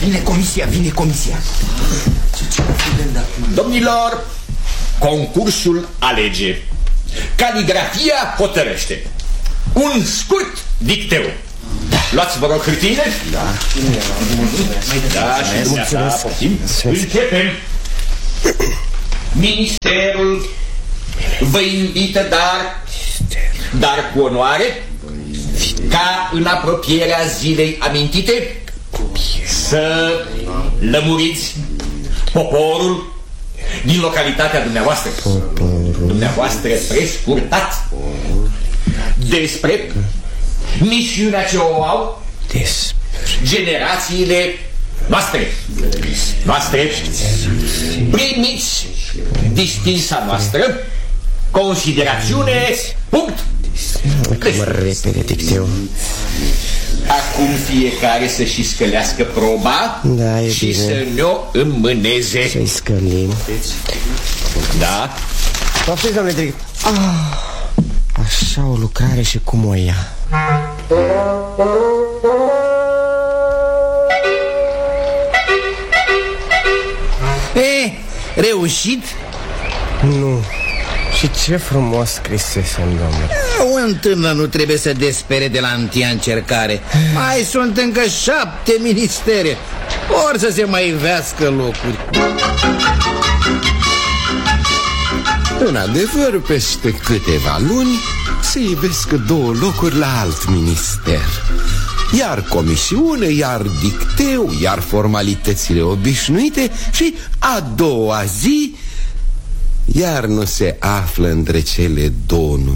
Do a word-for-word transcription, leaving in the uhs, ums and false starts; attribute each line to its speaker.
Speaker 1: Vine comisia, vine comisia. Domnilor, concursul alege. Caligrafia hotărăște. Un scurt dicteu. Da. Luați, vă rog, hârtiile. Da. Da, și dumneata, poftim. Începem. Ministerul vă invită, dar Dar cu onoare, ca în apropierea zilei amintite, să lămuriți poporul din localitatea dumneavoastră. Dumneavoastră prescurtat despre misiunea ce o au generațiile noastre. Noastre. Primiți distinsa noastră considerațiune, punct.
Speaker 2: Mă repede dicteu.
Speaker 1: Acum fiecare să și scălească proba,
Speaker 2: da,
Speaker 1: și
Speaker 2: bine.
Speaker 1: să ne-o înmâneze.
Speaker 2: Să-i scălim.
Speaker 1: Da.
Speaker 2: Poftiți, domnule director. Ah, așa o lucrare și cum o ia.
Speaker 3: E, reușit?
Speaker 2: Nu. Și ce frumos scrisesem, domnule.
Speaker 3: Un tânăr nu trebuie să despere de la întâia încercare. Mai sunt încă șapte ministere. Ori să se mai ivească locuri.
Speaker 4: În adevăr, peste câteva luni se ivesc două locuri la alt minister. Iar comisiune, iar dicteu, iar formalitățile obișnuite. Și a doua zi iar nu se află între cele două numiri.